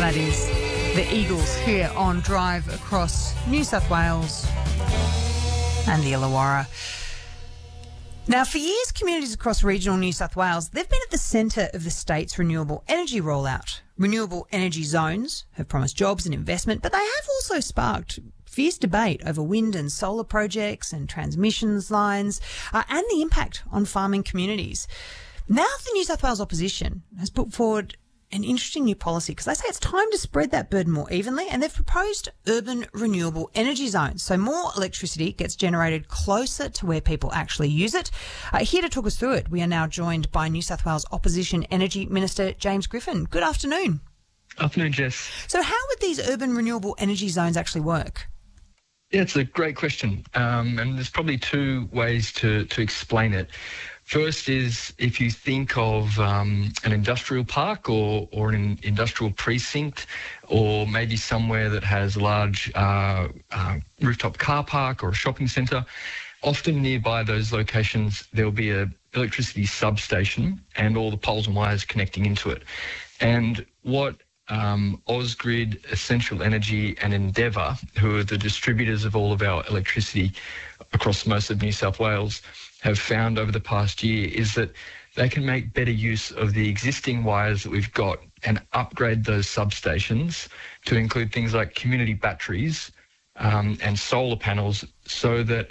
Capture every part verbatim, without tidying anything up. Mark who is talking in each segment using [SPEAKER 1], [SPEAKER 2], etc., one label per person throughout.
[SPEAKER 1] That is the Eagles here on Drive across New South Wales and the Illawarra. Now, for years, communities across regional New South Wales, they've been at the centre of the state's renewable energy rollout. Renewable energy zones have promised jobs and investment, but they have also sparked fierce debate over wind and solar projects and transmissions lines uh, and the impact on farming communities. Now the New South Wales opposition has put forward an interesting new policy because they say it's time to spread that burden more evenly, and they've proposed urban renewable energy zones. So more electricity gets generated closer to where people actually use it. Uh, here to talk us through it, we are now joined by New South Wales Opposition Energy Minister James Griffin. Good afternoon.
[SPEAKER 2] Afternoon, Jess.
[SPEAKER 1] So how would these urban renewable energy zones actually work?
[SPEAKER 2] Yeah, it's a great question. Um, and there's probably two ways to, to explain it. First is if you think of um, an industrial park or, or an industrial precinct, or maybe somewhere that has a large uh, uh, rooftop car park or a shopping centre, often nearby those locations there'll be a electricity substation and all the poles and wires connecting into it. And what um, Ausgrid, Essential Energy and Endeavour, who are the distributors of all of our electricity across most of New South Wales, have found over the past year is that they can make better use of the existing wires that we've got and upgrade those substations to include things like community batteries um, and solar panels, so that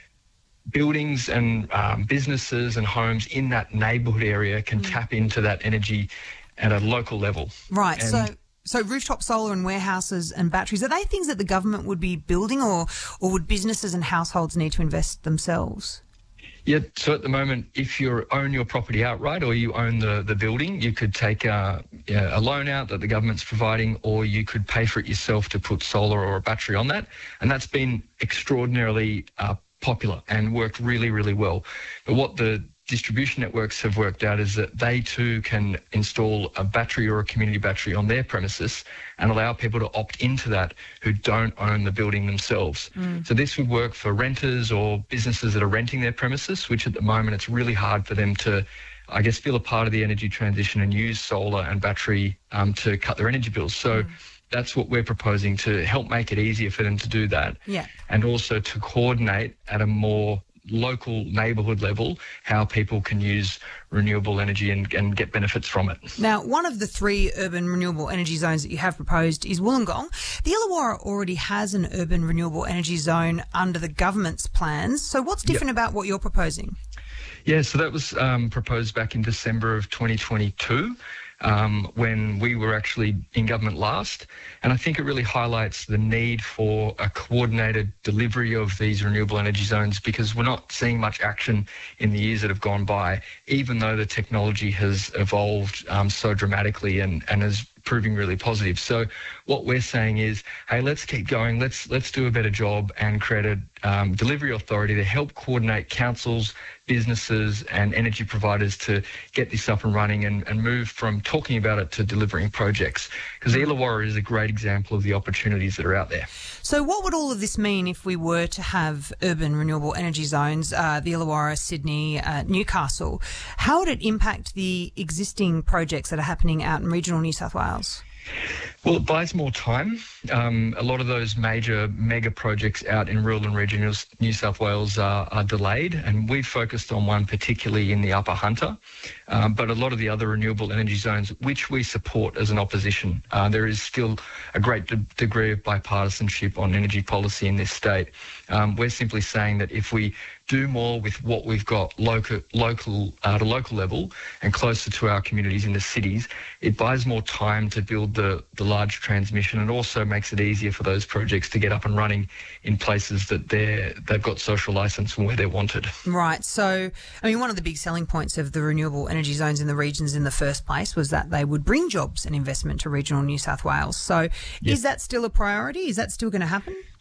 [SPEAKER 2] buildings and um, businesses and homes in that neighbourhood area can mm. tap into that energy at a local level.
[SPEAKER 1] Right.
[SPEAKER 2] And
[SPEAKER 1] so So rooftop solar and warehouses and batteries, are they things that the government would be building, or, or would businesses and households need to invest themselves?
[SPEAKER 2] Yeah, so at the moment, if you own your property outright or you own the, the building, you could take a, yeah, a loan out that the government's providing, or you could pay for it yourself to put solar or a battery on that. And that's been extraordinarily uh, popular and worked really, really well. But what the distribution networks have worked out is that they too can install a battery or a community battery on their premises and allow people to opt into that who don't own the building themselves. Mm. So this would work for renters or businesses that are renting their premises, which at the moment it's really hard for them to, I guess, feel a part of the energy transition and use solar and battery um, to cut their energy bills. So mm. that's what we're proposing, to help make it easier for them to do that.
[SPEAKER 1] Yeah.
[SPEAKER 2] And also to coordinate at a more local neighbourhood level how people can use renewable energy and, and get benefits from it.
[SPEAKER 1] Now, one of the three urban renewable energy zones that you have proposed is Wollongong. The Illawarra already has an urban renewable energy zone under the government's plans. So what's different yep. about what you're proposing?
[SPEAKER 2] Yeah, so that was um, proposed back in December of twenty twenty-two. Um, when we were actually in government last. And I think it really highlights the need for a coordinated delivery of these renewable energy zones, because we're not seeing much action in the years that have gone by, even though the technology has evolved um, so dramatically and, and is proving really positive. So what we're saying is, hey, let's keep going. Let's let's do a better job and create a um, delivery authority to help coordinate councils, businesses and energy providers to get this up and running and, and move from talking about it to delivering projects. Because the Illawarra is a great example of the opportunities that are out there.
[SPEAKER 1] So what would all of this mean if we were to have urban renewable energy zones, uh, the Illawarra, Sydney, uh, Newcastle? How would it impact the existing projects that are happening out in regional New South Wales?
[SPEAKER 2] Well, it buys more time. Um, a lot of those major mega projects out in rural and regional New South Wales are, are delayed, and we've focused on one particularly in the Upper Hunter. Um, but a lot of the other renewable energy zones, which we support as an opposition, uh, there is still a great de- degree of bipartisanship on energy policy in this state. Um, we're simply saying that if we do more with what we've got local, local uh, at a local level and closer to our communities in the cities, it buys more time to build the, the large transmission, and also makes it easier for those projects to get up and running in places that they're, they've got social licence and where they're wanted.
[SPEAKER 1] Right. So, I mean, one of the big selling points of the renewable energy zones in the regions in the first place was that they would bring jobs and investment to regional New South Wales. So yep. Is that still a priority? Is that still going to happen?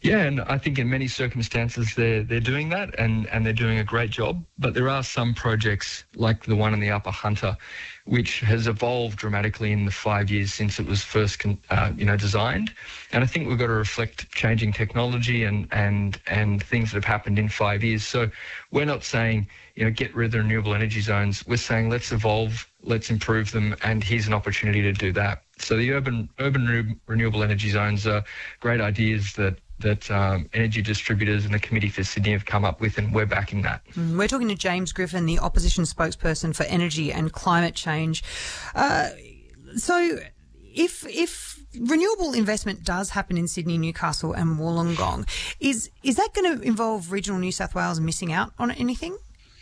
[SPEAKER 2] Yeah, and I think in many circumstances they're they're doing that, and, and they're doing a great job. But there are some projects like the one in the Upper Hunter, which has evolved dramatically in the five years since it was first con, uh, you know designed. And I think we've got to reflect changing technology and and and things that have happened in five years. So we're not saying you know get rid of the renewable energy zones. We're saying let's evolve, let's improve them, and here's an opportunity to do that. So the urban urban re- renewable energy zones are great ideas that that um, energy distributors and the Committee for Sydney have come up with, and we're backing that.
[SPEAKER 1] Mm, we're talking to James Griffin, the opposition spokesperson for energy and climate change. Uh, so if if renewable investment does happen in Sydney, Newcastle and Wollongong, is is that going to involve regional New South Wales missing out on anything?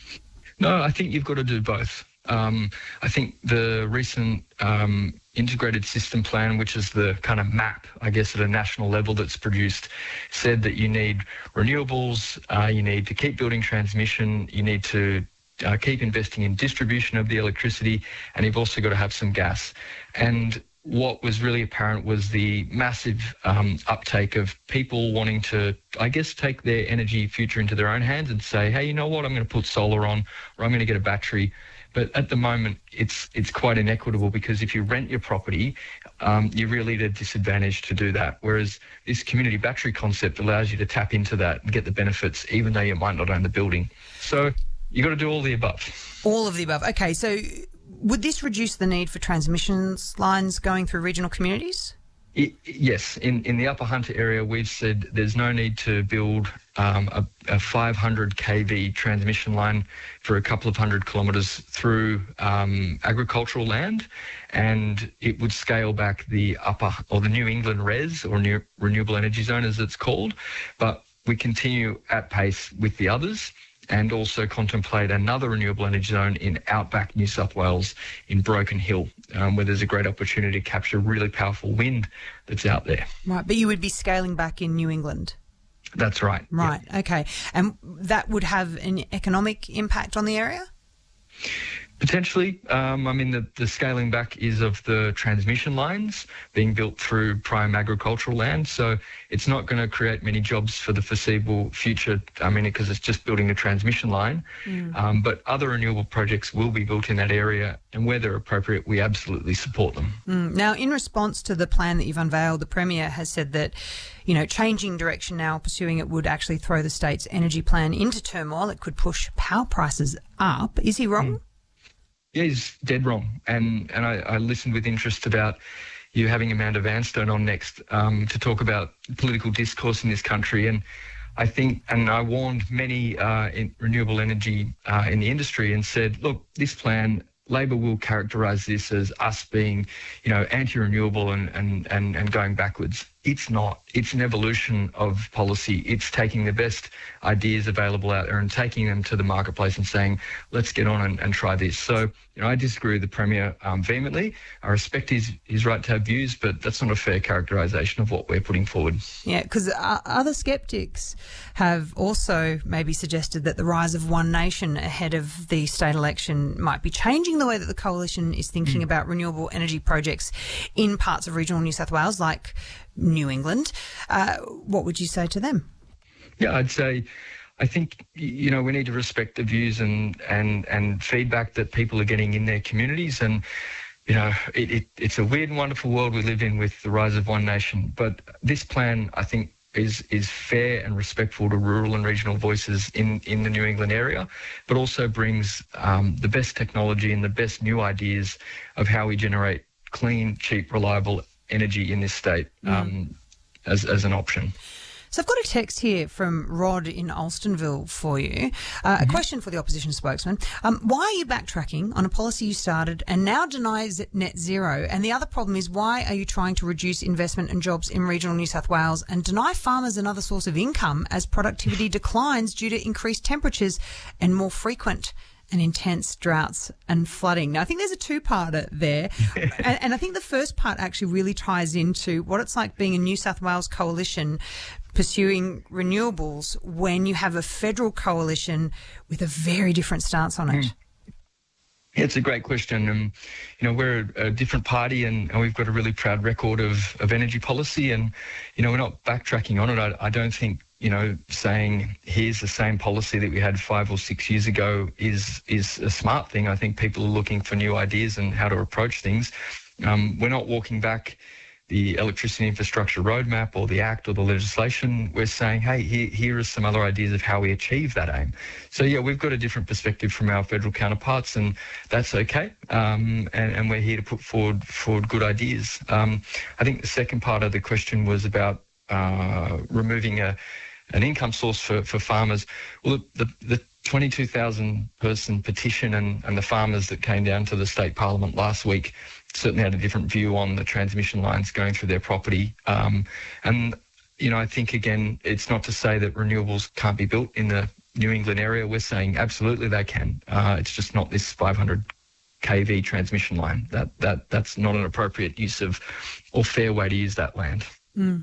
[SPEAKER 2] No, I think you've got to do both. Um, I think the recent um, integrated system plan, which is the kind of map, I guess, at a national level that's produced, said that you need renewables, uh, you need to keep building transmission, you need to uh, keep investing in distribution of the electricity, and you've also got to have some gas. And what was really apparent was the massive um, uptake of people wanting to, I guess, take their energy future into their own hands and say, hey, you know what, I'm going to put solar on, or I'm going to get a battery. But at the moment, it's it's quite inequitable, because if you rent your property, um, you're really at a disadvantage to do that. Whereas this community battery concept allows you to tap into that and get the benefits, even though you might not own the building. So you've got to do all the above.
[SPEAKER 1] All of the above. Okay, so would this reduce the need for transmission lines going through regional communities?
[SPEAKER 2] It, yes, in, in the Upper Hunter area, we've said there's no need to build um, a, a five hundred kilovolt transmission line for a couple of hundred kilometres through um, agricultural land, and it would scale back the upper, or the New England REZ, or New Renewable Energy Zone as it's called, but we continue at pace with the others, and also contemplate another renewable energy zone in outback New South Wales in Broken Hill, um, where there's a great opportunity to capture really powerful wind that's out there.
[SPEAKER 1] Right, but you would be scaling back in New England?
[SPEAKER 2] That's right.
[SPEAKER 1] Right,
[SPEAKER 2] yeah.
[SPEAKER 1] Okay. And that would have an economic impact on the area?
[SPEAKER 2] Potentially. Um, I mean, the, the scaling back is of the transmission lines being built through prime agricultural land. So it's not going to create many jobs for the foreseeable future. I mean, because it's just building a transmission line. Mm. Um, but other renewable projects will be built in that area, and where they're appropriate, we absolutely support them.
[SPEAKER 1] Mm. Now, in response to the plan that you've unveiled, the Premier has said that, you know, changing direction now, pursuing it would actually throw the state's energy plan into turmoil. It could push power prices up. Is he wrong?
[SPEAKER 2] Mm. Yeah, he's dead wrong. And and I, I listened with interest about you having Amanda Vanstone on next um, to talk about political discourse in this country. And I think, and I warned many uh, in renewable energy uh, in the industry and said, look, this plan, Labor will characterise this as us being, you know, anti-renewable and, and, and, and going backwards. It's not. It's an evolution of policy. It's taking the best ideas available out there and taking them to the marketplace and saying, let's get on and, and try this. So, you know, I disagree with the Premier um, vehemently. I respect his, his right to have views, but that's not a fair characterisation of what we're putting forward.
[SPEAKER 1] Yeah, because uh, other sceptics have also maybe suggested that the rise of One Nation ahead of the state election might be changing the way that the coalition is thinking mm. about renewable energy projects in parts of regional New South Wales, like New England. Uh, what would you say to them?
[SPEAKER 2] Yeah, I'd say, I think, you know, we need to respect the views and and, and feedback that people are getting in their communities. And, you know, it, it, it's a weird and wonderful world we live in with the rise of One Nation. But this plan, I think, is is fair and respectful to rural and regional voices in, in the New England area, but also brings um, the best technology and the best new ideas of how we generate clean, cheap, reliable energy in this state um, mm. as, as an option.
[SPEAKER 1] So I've got a text here from Rod in Alstonville for you. Uh, mm-hmm. A question for the opposition spokesman. Um, why are you backtracking on a policy you started and now denies net zero? And the other problem is, why are you trying to reduce investment and jobs in regional New South Wales and deny farmers another source of income as productivity declines due to increased temperatures and more frequent and intense droughts and flooding? Now, I think there's a two-parter there. and, and I think the first part actually really ties into what it's like being a New South Wales coalition pursuing renewables when you have a federal coalition with a very different stance on it.
[SPEAKER 2] Yeah, it's a great question. And, you know, we're a, a different party and, and we've got a really proud record of, of energy policy. And, you know, we're not backtracking on it. I, I don't think, you know, saying here's the same policy that we had five or six years ago is is a smart thing. I think people are looking for new ideas and how to approach things. Um, we're not walking back the electricity infrastructure roadmap or the act or the legislation. We're saying, hey, here, here are some other ideas of how we achieve that aim. So, yeah, we've got a different perspective from our federal counterparts, and that's okay. Um, and, and we're here to put forward, forward good ideas. Um, I think the second part of the question was about uh, removing a, an income source for, for farmers. Well, the, the twenty-two thousand person petition and, and the farmers that came down to the state parliament last week certainly had a different view on the transmission lines going through their property. Um, and, you know, I think, again, it's not to say that renewables can't be built in the New England area. We're saying absolutely they can. Uh, it's just not this five hundred k V transmission line. That that That's not an appropriate use of or fair way to use that land.
[SPEAKER 1] Mm.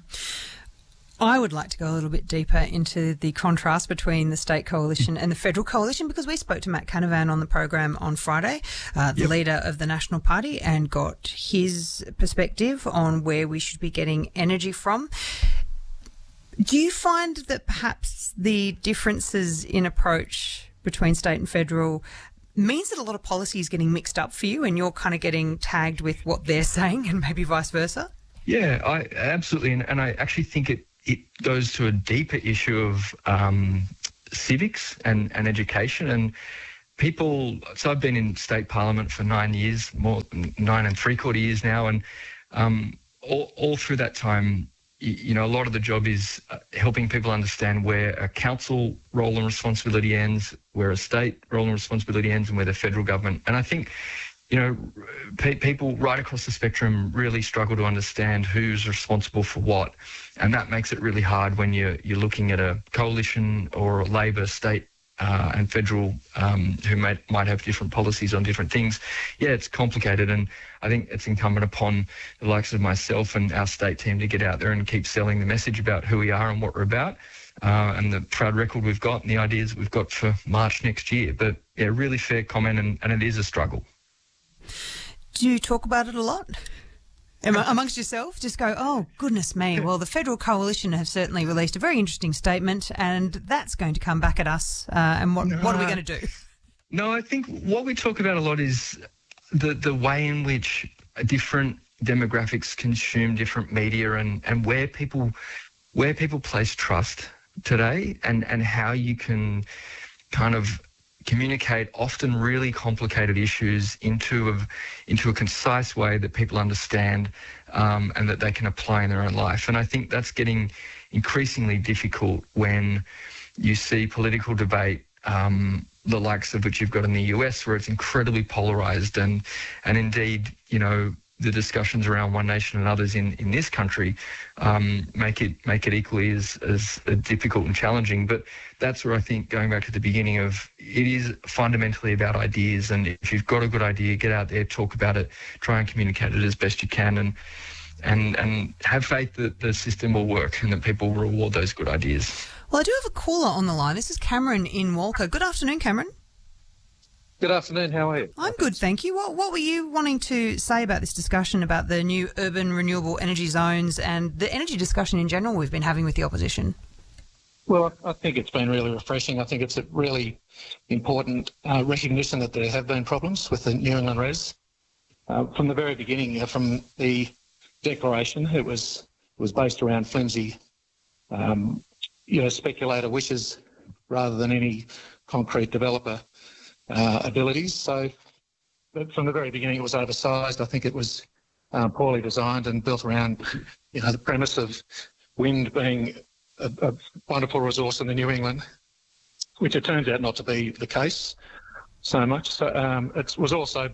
[SPEAKER 1] I would like to go a little bit deeper into the contrast between the state coalition and the federal coalition, because we spoke to Matt Canavan on the program on Friday, uh, the yep. leader of the National Party, and got his perspective on where we should be getting energy from. Do you find that perhaps the differences in approach between state and federal means that a lot of policy is getting mixed up for you and you're kind of getting tagged with what they're saying and maybe vice versa? Yeah,
[SPEAKER 2] I absolutely. And, and I actually think it It goes to a deeper issue of um, civics and, and education. And people, so I've been in state parliament for nine years, more nine and three quarter years now. And um, all, all through that time, you, you know, a lot of the job is uh, helping people understand where a council role and responsibility ends, where a state role and responsibility ends, and where the federal government. And I think, you know, pe- people right across the spectrum really struggle to understand who's responsible for what. And that makes it really hard when you're, you're looking at a coalition or a Labor state uh, and federal um, who might, might have different policies on different things. Yeah, it's complicated. And I think it's incumbent upon the likes of myself and our state team to get out there and keep selling the message about who we are and what we're about. Uh, and the proud record we've got and the ideas we've got for March next year. But, yeah, really fair comment, and, and it is a struggle.
[SPEAKER 1] Do you talk about it a lot amongst yourself? Just go, oh, goodness me. Well, the federal coalition have certainly released a very interesting statement, and that's going to come back at us. Uh, and what, no, what are we going to do?
[SPEAKER 2] No, I think what we talk about a lot is the, the way in which different demographics consume different media, and, and where people where people place trust today, and, and how you can kind of communicate often really complicated issues into a, into a concise way that people understand um, and that they can apply in their own life. And I think that's getting increasingly difficult when you see political debate, um, the likes of which you've got in the U S, where it's incredibly polarised, and and indeed, you know, the discussions around One Nation and others in, in this country um, make it make it equally as, as difficult and challenging. But that's where I think, going back to the beginning of, it is fundamentally about ideas. And if you've got a good idea, get out there, talk about it, try and communicate it as best you can, and and and have faith that the system will work and that people will reward those good ideas.
[SPEAKER 1] Well, I do have a caller on the line. This is Cameron in Walker. Good afternoon, Cameron.
[SPEAKER 3] Good afternoon. How are you?
[SPEAKER 1] I'm good, thank you. What, what were you wanting to say about this discussion about the new urban renewable energy zones and the energy discussion in general we've been having with the opposition?
[SPEAKER 3] Well, I think it's been really refreshing. I think it's a really important uh, recognition that there have been problems with the New England Res. Uh, from the very beginning, uh, from the declaration, it was it was based around flimsy, um, you know, speculator wishes rather than any concrete developer Uh, abilities. So but from the very beginning it was oversized. I think it was um, poorly designed and built around, you know, the premise of wind being a, a wonderful resource in the New England, which it turns out not to be the case so much. So um, it was also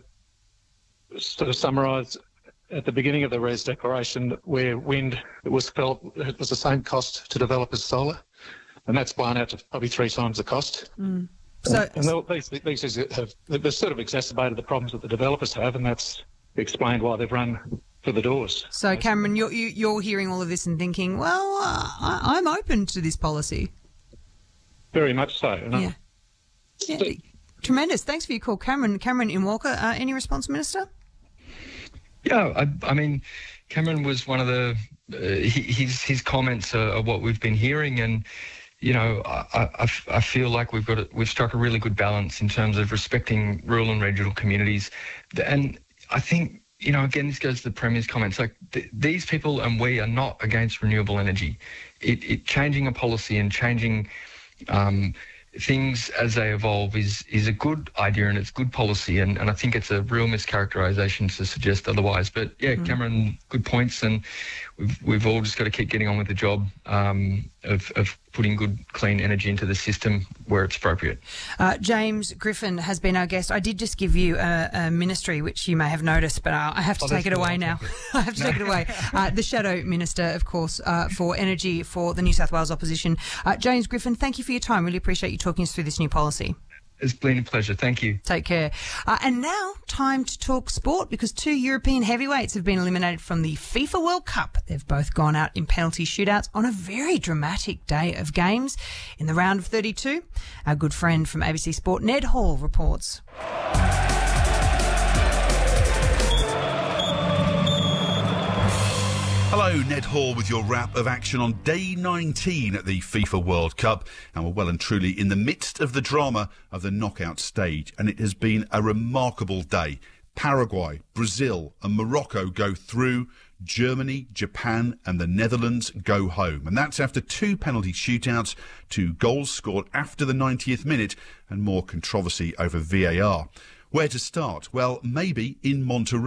[SPEAKER 3] sort of summarised at the beginning of the Res Declaration, where wind, it was felt it was the same cost to develop as solar, and that's blown out to probably three times the cost.
[SPEAKER 1] Mm.
[SPEAKER 3] So, and these, these have they've sort of exacerbated the problems that the developers have, and that's explained why they've run for the doors.
[SPEAKER 1] So, Cameron, you're, you're hearing all of this and thinking, well, uh, I, I'm open to this policy.
[SPEAKER 3] Very much so. And
[SPEAKER 1] yeah. yeah. Tremendous. Thanks for your call, Cameron. Cameron in Walker, uh, any response, Minister?
[SPEAKER 2] Yeah, I, I mean, Cameron was one of the, uh, his, his comments are, are what we've been hearing, and, you know, I, I, I feel like we've got a, we've struck a really good balance in terms of respecting rural and regional communities. And I think, you know, again, this goes to the Premier's comments, like th- these people and we are not against renewable energy. It, it changing a policy and changing um, things as they evolve is is a good idea, and it's good policy, and, and I think it's a real mischaracterisation to suggest otherwise. But yeah, mm. Cameron, good points, and we've we've all just got to keep getting on with the job um, of, of putting good, clean energy into the system where it's appropriate.
[SPEAKER 1] Uh, James Griffin has been our guest. I did just give you a, a ministry, which you may have noticed, but uh, I have to oh, take it away now. I have to no. take it away. Uh, the Shadow Minister, of course, uh, for Energy for the New South Wales Opposition. Uh, James Griffin, thank you for your time. Really appreciate you talking us through this new policy.
[SPEAKER 2] It's been a pleasure. Thank you.
[SPEAKER 1] Take care. Uh, and now, time to talk sport, because two European heavyweights have been eliminated from the FIFA World Cup. They've both gone out in penalty shootouts on a very dramatic day of games in the round of thirty-two. Our good friend from A B C Sport, Ned Hall, reports.
[SPEAKER 4] Hello, Ned Hall with your wrap of action on day nineteen at the FIFA World Cup, and we're well and truly in the midst of the drama of the knockout stage, and it has been a remarkable day. Paraguay, Brazil and Morocco go through, Germany, Japan and the Netherlands go home, and that's after two penalty shootouts, two goals scored after the ninetieth minute and more controversy over V A R. Where to start? Well, maybe in Monterrey.